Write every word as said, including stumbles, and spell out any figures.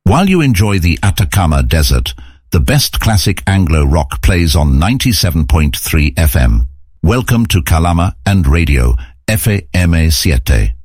While you enjoy the Atacama Desert, the best classic Anglo rock plays on ninety-seven point three F M. Welcome to Kalama and Radio, F M siete.